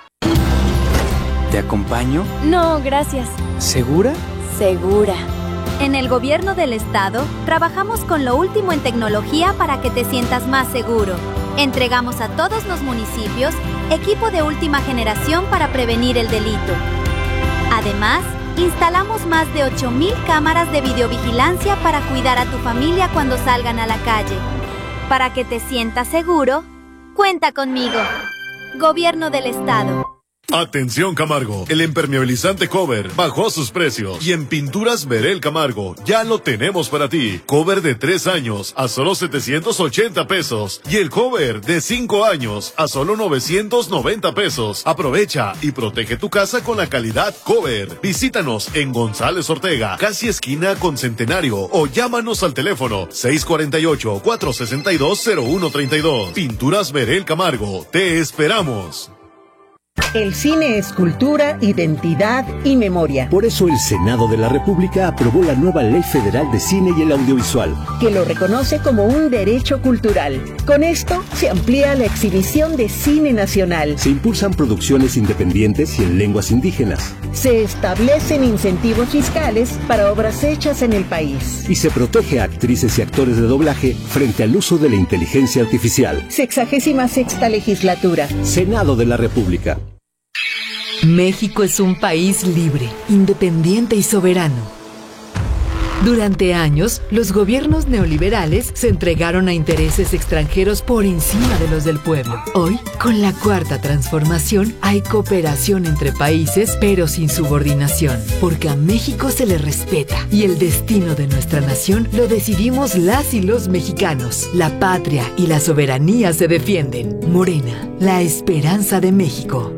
¿Te acompaño? No, gracias. ¿Segura? Segura. En el gobierno del estado, trabajamos con lo último en tecnología para que te sientas más seguro. Entregamos a todos los municipios equipo de última generación para prevenir el delito. Además, instalamos más de ocho mil cámaras de videovigilancia para cuidar a tu familia cuando salgan a la calle. Para que te sientas seguro, cuenta conmigo. Gobierno del estado. Atención Camargo, el impermeabilizante Cover bajó sus precios y en Pinturas Verel Camargo ya lo tenemos para ti. Cover de tres años a solo setecientos ochenta pesos y el cover de cinco años a solo novecientos noventa pesos. Aprovecha y protege tu casa con la calidad Cover. Visítanos en González Ortega, casi esquina con Centenario, o llámanos al teléfono seis cuatro ocho, cuatro seis dos, cero uno tres dos. Pinturas Verel Camargo, te esperamos. El cine es cultura, identidad y memoria. Por eso el Senado de la República aprobó la nueva Ley Federal de Cine y el Audiovisual, que lo reconoce como un derecho cultural. Con esto se amplía la exhibición de cine nacional. Se impulsan producciones independientes y en lenguas indígenas. Se establecen incentivos fiscales para obras hechas en el país. Y se protege a actrices y actores de doblaje frente al uso de la inteligencia artificial. Sexagésima sexta legislatura. Senado de la República. México es un país libre, independiente y soberano. Durante años, los gobiernos neoliberales se entregaron a intereses extranjeros por encima de los del pueblo. Hoy, con la Cuarta Transformación, hay cooperación entre países, pero sin subordinación, porque a México se le respeta y el destino de nuestra nación lo decidimos las y los mexicanos. La patria y la soberanía se defienden. Morena, la esperanza de México.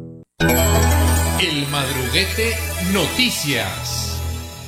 El Madruguete Noticias.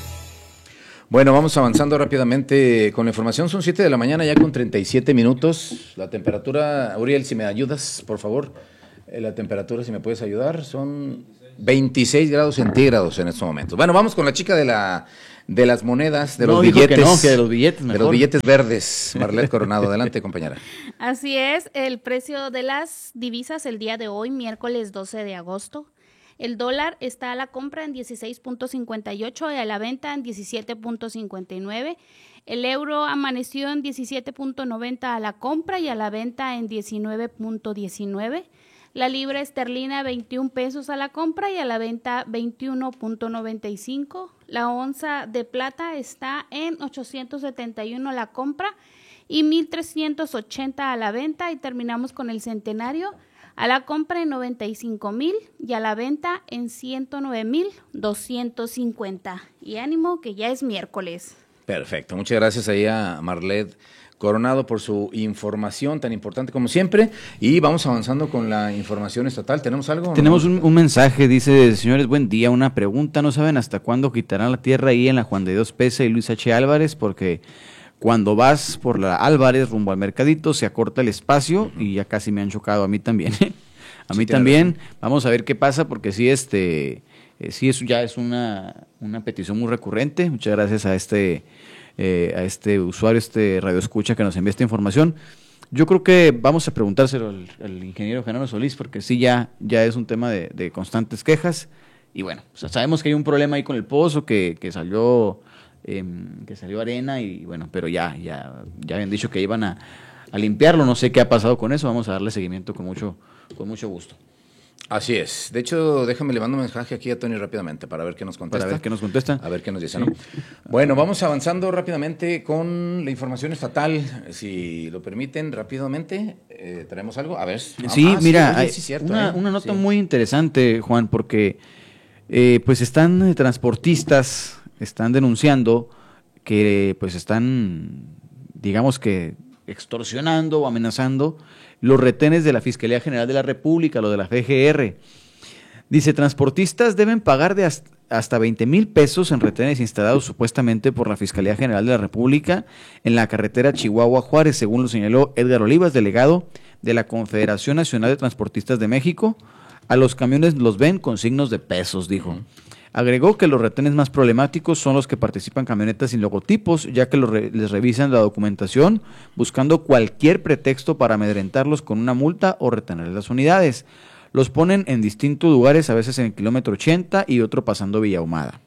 Bueno, vamos avanzando rápidamente con la información. Son siete de la mañana ya con treinta y siete minutos. La temperatura, Uriel, si me ayudas, por favor. Eh, la temperatura, si me puedes ayudar, son veintiséis grados centígrados en estos momentos. Bueno, vamos con la chica de la de las monedas, de no, los dijo billetes. Que no, que de los billetes mejor. De los billetes verdes. Marlet Coronado, adelante, compañera. Así es, el precio de las divisas el día de hoy, miércoles doce de agosto. El dólar está a la compra en dieciséis punto cincuenta y ocho y a la venta en diecisiete punto cincuenta y nueve. El euro amaneció en diecisiete punto noventa a la compra y a la venta en diecinueve punto diecinueve. La libra esterlina veintiún pesos a la compra y a la venta veintiuno punto noventa y cinco. La onza de plata está en ochocientos setenta y uno a la compra y mil trescientos ochenta a la venta. Y terminamos con el centenario. A la compra en noventa y cinco mil y a la venta en ciento nueve mil doscientos cincuenta. Y ánimo que ya es miércoles. Perfecto, muchas gracias ahí a Marlet Coronado por su información tan importante como siempre. Y vamos avanzando con la información estatal. ¿Tenemos algo? Tenemos ¿no? un, un mensaje, dice, señores, buen día, una pregunta. ¿No saben hasta cuándo quitarán la tierra ahí en la Juan de Dios Pesa y Luis H. Álvarez? Porque cuando vas por la Álvarez rumbo al Mercadito se acorta el espacio y ya casi me han chocado a mí también. a mí sí, también. Razón. Vamos a ver qué pasa porque sí, este, eh, sí eso ya es una, una petición muy recurrente. Muchas gracias a este, eh, a este usuario, este radio escucha que nos envía esta información. Yo creo que vamos a preguntárselo al, al ingeniero Genaro Solís porque sí ya, ya es un tema de, de constantes quejas. Y bueno, o sea, sabemos que hay un problema ahí con el pozo que, que salió... Eh, que salió arena y bueno, pero ya, ya, ya habían dicho que iban a, a limpiarlo, no sé qué ha pasado con eso, vamos a darle seguimiento con mucho, con mucho gusto. Así es, de hecho déjame le mando un mensaje aquí a Tony rápidamente para ver qué nos contesta. Para ver qué nos contesta. A ver qué nos dice, sí. ¿no? Bueno, vamos avanzando rápidamente con la información estatal, si lo permiten rápidamente, eh, ¿traemos algo? A ver. Sí, ah, mira, sí, oye, hay sí, cierto, una, ¿eh? una nota sí. muy interesante, Juan, porque eh, pues están eh, transportistas están denunciando que pues están, digamos que extorsionando o amenazando los retenes de la Fiscalía General de la República, lo de la F G R. Dice, transportistas deben pagar de hasta veinte mil pesos en retenes instalados supuestamente por la Fiscalía General de la República en la carretera Chihuahua-Juárez, según lo señaló Edgar Olivas, delegado de la Confederación Nacional de Transportistas de México. A los camiones los ven con signos de pesos, dijo. Uh-huh. Agregó que los retenes más problemáticos son los que participan camionetas sin logotipos, ya que los re- les revisan la documentación buscando cualquier pretexto para amedrentarlos con una multa o retener las unidades. Los ponen en distintos lugares, a veces en el kilómetro ochenta y otro pasando Villa Ahumada.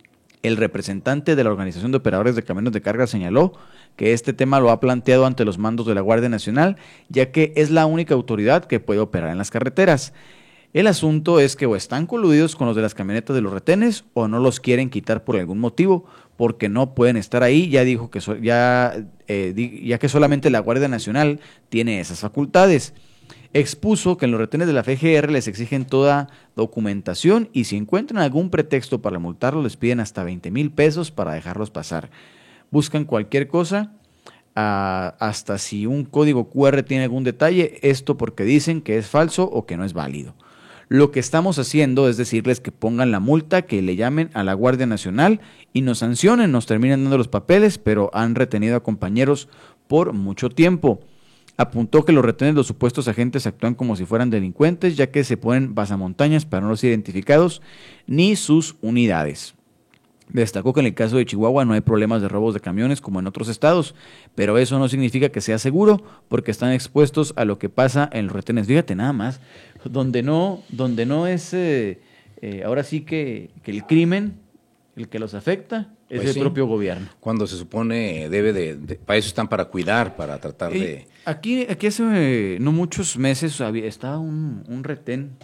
El representante de la Organización de Operadores de Camiones de Carga señaló que este tema lo ha planteado ante los mandos de la Guardia Nacional, ya que es la única autoridad que puede operar en las carreteras. El asunto es que o están coludidos con los de las camionetas de los retenes o no los quieren quitar por algún motivo, porque no pueden estar ahí. Ya dijo que so, ya, eh, di, ya que solamente la Guardia Nacional tiene esas facultades. expuso que en los retenes de la F G R les exigen toda documentación y si encuentran algún pretexto para multarlos les piden hasta veinte mil pesos para dejarlos pasar. Buscan cualquier cosa, uh, hasta si un código cu erre tiene algún detalle, esto porque dicen que es falso o que no es válido. Lo que estamos haciendo es decirles que pongan la multa, que le llamen a la Guardia Nacional y nos sancionen, nos terminan dando los papeles, pero han retenido a compañeros por mucho tiempo. Apuntó que los retenes de los supuestos agentes actúan como si fueran delincuentes, ya que se ponen pasamontañas para no ser identificados ni sus unidades. Destacó que en el caso de Chihuahua no hay problemas de robos de camiones como en otros estados, pero eso no significa que sea seguro porque están expuestos a lo que pasa en los retenes. Fíjate nada más, donde no, donde no es, eh, eh, ahora sí que, que el crimen, el que los afecta, es pues el sí, propio gobierno. Cuando se supone debe de, de, para eso están, para cuidar, para tratar eh, de... Aquí, aquí hace eh, no muchos meses había, estaba un, un retén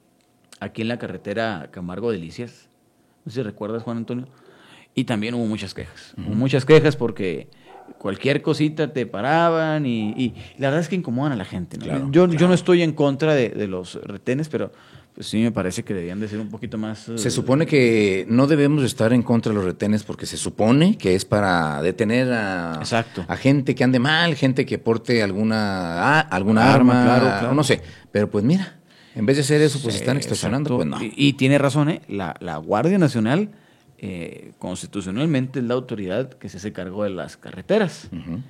aquí en la carretera Camargo Delicias. No sé si recuerdas, Juan Antonio. Y también hubo muchas quejas. Uh-huh. Hubo muchas quejas porque cualquier cosita te paraban y, y la verdad es que incomodan a la gente, ¿no? Claro, yo, claro. yo no estoy en contra de, de los retenes, pero pues sí me parece que deberían de ser un poquito más... Uh, se supone que no debemos estar en contra de los retenes porque se supone que es para detener a, Exacto. a gente que ande mal, gente que porte alguna, ah, alguna arma, arma, claro, claro. no sé. Pero pues mira... En vez de hacer eso, pues sí, están extorsionando, pues no. Y, y tiene razón, ¿eh? La, la Guardia Nacional, eh, constitucionalmente, es la autoridad que se hace cargo de las carreteras. Uh-huh.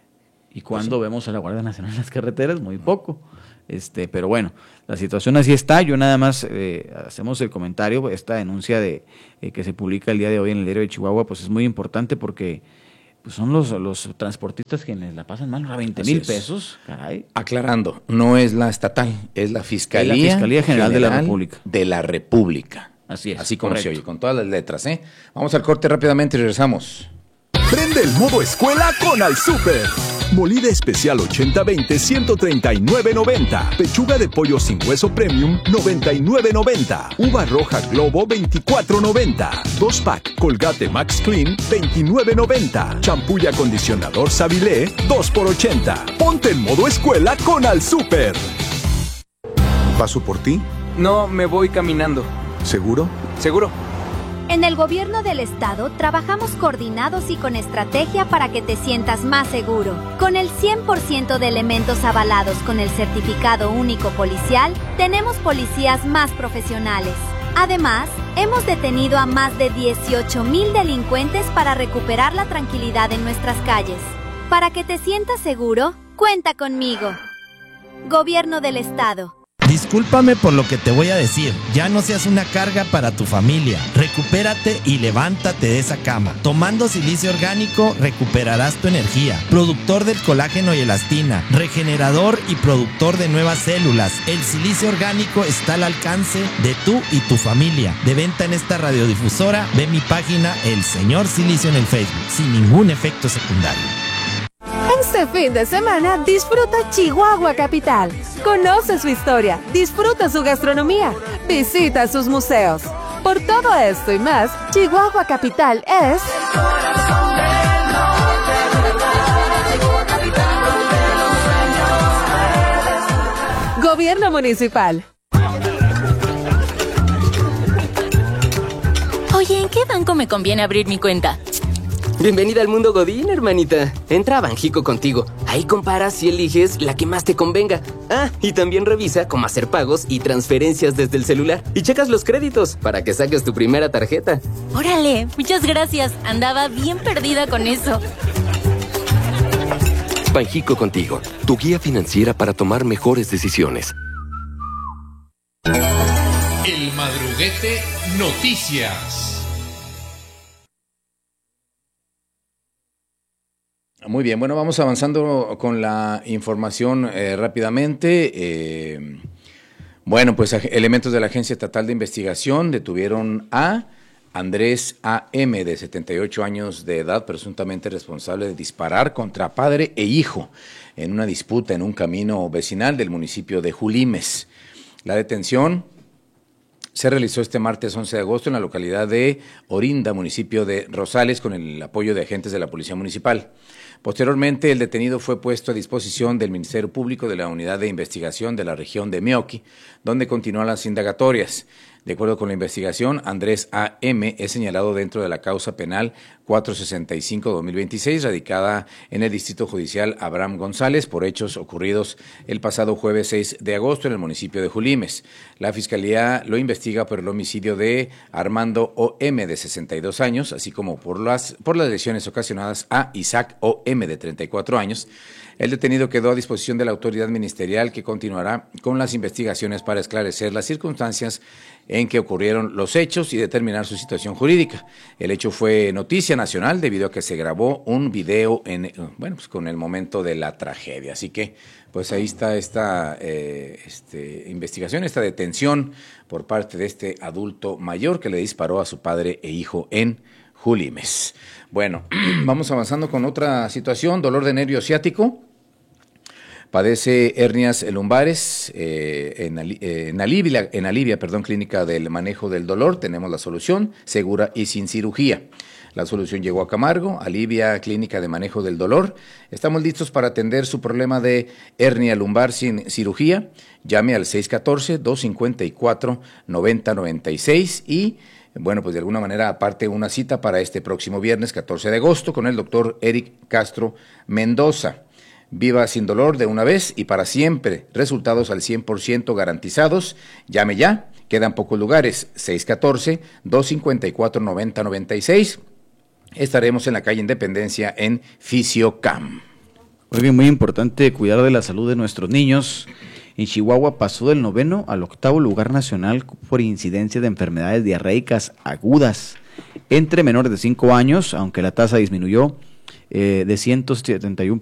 ¿Y cuando pues sí. vemos a la Guardia Nacional en las carreteras? Muy poco. Este, pero bueno, la situación así está. Yo nada más eh, hacemos el comentario. Esta denuncia de eh, que se publica el día de hoy en el diario de Chihuahua, pues es muy importante porque... Pues son los, los transportistas quienes la pasan mal, a veinte mil pesos, caray. Aclarando, no es la estatal, es la Fiscalía, es la Fiscalía General, General de la República. De la República. Así es. Así como correcto. se oye, con todas las letras, ¿eh? Vamos al corte rápidamente y regresamos. Prende el modo escuela con Al Súper. Molida especial ochenta veinte, ciento treinta y nueve noventa. Pechuga de pollo sin hueso premium, noventa y nueve noventa. Uva roja Globo, veinticuatro noventa. Dos pack Colgate Max Clean, veintinueve noventa. Champú y acondicionador Savilé, dos por ochenta. Ponte en modo escuela con Al Súper. ¿Paso por ti? No, me voy caminando. ¿Seguro? ¿Seguro? En el gobierno del estado trabajamos coordinados y con estrategia para que te sientas más seguro. Con el cien por ciento de elementos avalados con el certificado único policial, tenemos policías más profesionales. Además, hemos detenido a más de dieciocho mil delincuentes para recuperar la tranquilidad en nuestras calles. Para que te sientas seguro, cuenta conmigo. Gobierno del estado. Discúlpame por lo que te voy a decir, ya no seas una carga para tu familia. Recupérate y levántate de esa cama. Tomando silicio orgánico recuperarás tu energía. Productor del colágeno y elastina, regenerador y productor de nuevas células. El silicio orgánico está al alcance de tú y tu familia. De venta en esta radiodifusora, ve mi página El Señor Silicio en el Facebook, sin ningún efecto secundario. Este fin de semana disfruta Chihuahua Capital. Conoce su historia, disfruta su gastronomía, visita sus museos. Por todo esto y más, Chihuahua Capital es... Gobierno Municipal. Oye, ¿en qué banco me conviene abrir mi cuenta? Bienvenida al mundo Godín, hermanita. Entra a Banjico Contigo. Ahí comparas y eliges la que más te convenga. Ah, y también revisa cómo hacer pagos y transferencias desde el celular. Y checas los créditos para que saques tu primera tarjeta. Órale, muchas gracias. Andaba bien perdida con eso. Banjico Contigo, tu guía financiera para tomar mejores decisiones. El Madruguete Noticias. Muy bien, bueno, vamos avanzando con la información eh, rápidamente. Eh, bueno, pues elementos de la Agencia Estatal de Investigación detuvieron a Andrés A M, de setenta y ocho años de edad, presuntamente responsable de disparar contra padre e hijo en una disputa en un camino vecinal del municipio de Julimes. La detención se realizó este martes once de agosto en la localidad de Orinda, municipio de Rosales, con el apoyo de agentes de la Policía Municipal. Posteriormente, el detenido fue puesto a disposición del Ministerio Público de la Unidad de Investigación de la región de Meoqui, donde continúan las indagatorias. De acuerdo con la investigación, Andrés A M es señalado dentro de la causa penal cuatrocientos sesenta y cinco guión dos mil veintiséis, radicada en el Distrito Judicial Abraham González, por hechos ocurridos el pasado jueves seis de agosto en el municipio de Julimes. La Fiscalía lo investiga por el homicidio de Armando O M, de sesenta y dos años, así como por las, por las lesiones ocasionadas a Isaac O M, de treinta y cuatro años. El detenido quedó a disposición de la autoridad ministerial, que continuará con las investigaciones para esclarecer las circunstancias en que ocurrieron los hechos y determinar su situación jurídica. El hecho fue noticia nacional debido a que se grabó un video en, bueno, pues con el momento de la tragedia. Así que, pues ahí está esta eh, este, investigación, esta detención por parte de este adulto mayor que le disparó a su padre e hijo en Julimes. Bueno, vamos avanzando con otra situación, dolor de nervio ciático. Padece hernias lumbares eh, en, eh, en Alivia, en Alivia, perdón, Clínica del Manejo del Dolor. Tenemos la solución, segura y sin cirugía. La solución llegó a Camargo, Alivia, Clínica de Manejo del Dolor. Estamos listos para atender su problema de hernia lumbar sin cirugía. Llame al seis uno cuatro, dos cinco cuatro, nueve cero nueve seis y, bueno, pues de alguna manera aparte una cita para este próximo viernes catorce de agosto con el doctor Eric Castro Mendoza. Viva sin dolor de una vez y para siempre. Resultados al cien por ciento garantizados. Llame ya. Quedan pocos lugares. seis uno cuatro, dos cinco cuatro, nueve cero nueve seis. Estaremos en la calle Independencia en Fisiocam. Oye, muy importante cuidar de la salud de nuestros niños. En Chihuahua pasó del noveno al octavo lugar nacional por incidencia de enfermedades diarreicas agudas entre menores de cinco años, aunque la tasa disminuyó eh, de ciento setenta y uno